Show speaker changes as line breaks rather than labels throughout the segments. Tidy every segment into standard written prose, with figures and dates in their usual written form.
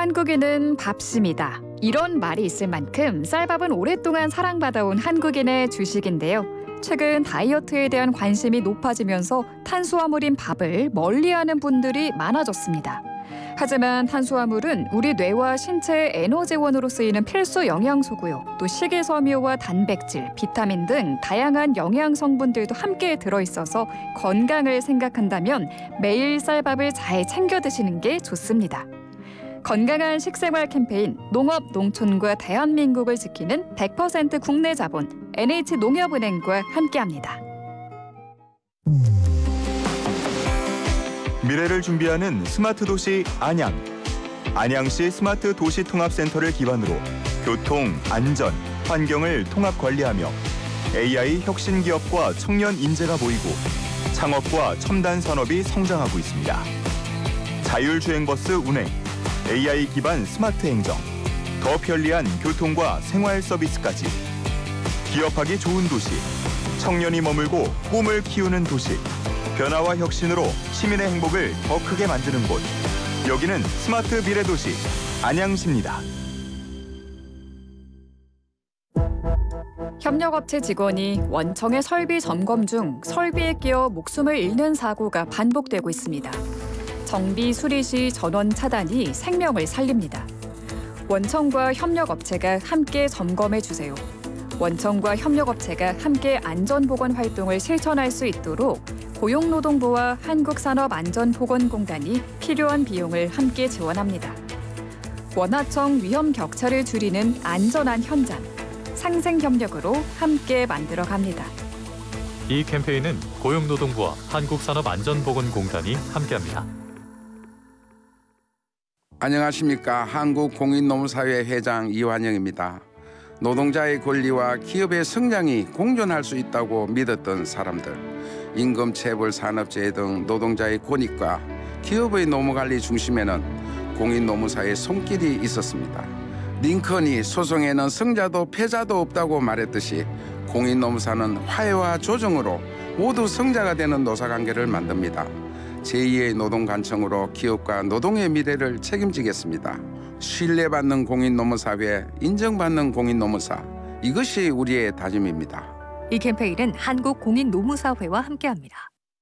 한국인은 밥심이다. 이런 말이 있을 만큼 쌀밥은 오랫동안 사랑받아온 한국인의 주식인데요. 최근 다이어트에 대한 관심이 높아지면서 탄수화물인 밥을 멀리하는 분들이 많아졌습니다. 하지만 탄수화물은 우리 뇌와 신체의 에너지원으로 쓰이는 필수 영양소고요. 또 식이섬유와 단백질, 비타민 등 다양한 영양 성분들도 함께 들어있어서 건강을 생각한다면 매일 쌀밥을 잘 챙겨 드시는 게 좋습니다. 건강한 식생활 캠페인 농업, 농촌과 대한민국을 지키는 100% 국내 자본 NH농협은행과 함께합니다.
미래를 준비하는 스마트 도시 안양. 안양시 스마트 도시 통합센터를 기반으로 교통, 안전, 환경을 통합 관리하며 AI 혁신 기업과 청년 인재가 모이고 창업과 첨단 산업이 성장하고 있습니다. 자율주행버스 운행, AI 기반 스마트 행정, 더 편리한 교통과 생활 서비스까지. 기업하기 좋은 도시, 청년이 머물고 꿈을 키우는 도시. 변화와 혁신으로 시민의 행복을 더 크게 만드는 곳. 여기는 스마트 미래도시 안양시입니다.
협력업체 직원이 원청의 설비 점검 중 설비에 끼어 목숨을 잃는 사고가 반복되고 있습니다. 정비 수리 시 전원 차단이 생명을 살립니다. 원청과 협력업체가 함께 점검해 주세요. 원청과 협력업체가 함께 안전보건 활동을 실천할 수 있도록 고용노동부와 한국산업안전보건공단이 필요한 비용을 함께 지원합니다. 원하청 위험 격차를 줄이는 안전한 현장, 상생협력으로 함께 만들어갑니다.
이 캠페인은 고용노동부와 한국산업안전보건공단이 함께합니다.
안녕하십니까. 한국공인노무사회 회장 이완영입니다. 노동자의 권리와 기업의 성장이 공존할 수 있다고 믿었던 사람들, 임금체불 산업재해 등 노동자의 권익과 기업의 노무관리 중심에는 공인노무사의 손길이 있었습니다. 링컨이 소송에는 승자도 패자도 없다고 말했듯이 공인노무사는 화해와 조정으로 모두 성자가 되는 노사관계를 만듭니다. 제2의 노동관청으로 기업과 노동의 미래를 책임지겠습니다. 신뢰받는 공인노무사회, 인정받는 공인노무사, 이것이 우리의 다짐입니다.
이 캠페인은 한국공인노무사회와 함께합니다.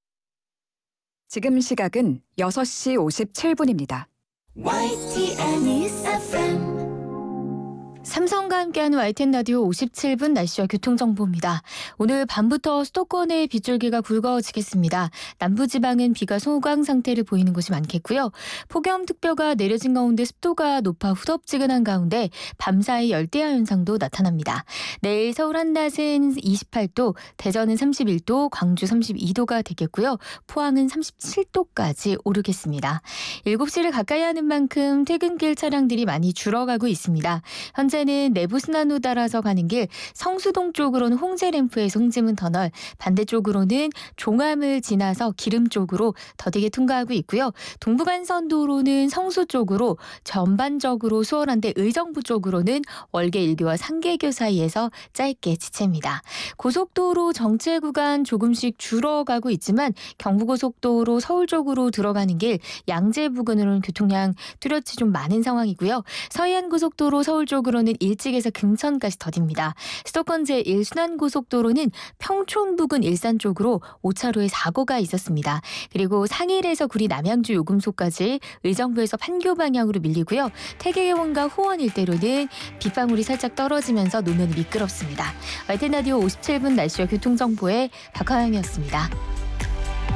지금 시각은 6시 57분입니다.
YTN News FM.
삼성과 함께하는 YTN 라디오 57분 날씨와 교통정보입니다. 오늘 밤부터 수도권에 빗줄기가 굵어지겠습니다. 남부지방은 비가 소강 상태를 보이는 곳이 많겠고요. 폭염특보가 내려진 가운데 습도가 높아 후덥지근한 가운데 밤사이 열대야 현상도 나타납니다. 내일 서울 한낮은 28도, 대전은 31도, 광주 32도가 되겠고요. 포항은 37도까지 오르겠습니다. 7시를 가까이 하는 만큼 퇴근길 차량들이 많이 줄어가고 있습니다. 현재는 내부순환로 따라서 가는 길 성수동 쪽으로는 홍제램프에서 홍지문 터널, 반대쪽으로는 종암을 지나서 기름 쪽으로 더디게 통과하고 있고요. 동부간선도로는 성수 쪽으로 전반적으로 수월한데 의정부 쪽으로는 월계 1교와 상계교 사이에서 짧게 지체입니다. 고속도로 정체 구간 조금씩 줄어가고 있지만 경부고속도로 서울 쪽으로 들어가는 길 양재 부근으로는 교통량 뚜렷이 좀 많은 상황이고요. 서해안고속도로 서울 쪽으로는 일찍에서 금천까지 더딥니다. 수도권 제1순환고속도로는 평촌 부근 일산 쪽으로 5차로에 사고가 있었습니다. 그리고 상일에서 구리 남양주 요금소까지 의정부에서 판교 방향으로 밀리고요. 태계원과 호원 일대로는 빗방울이 살짝 떨어지면서 노면이 미끄럽습니다. YTN 라디오 57분 날씨와 교통정보의 박화영이었습니다.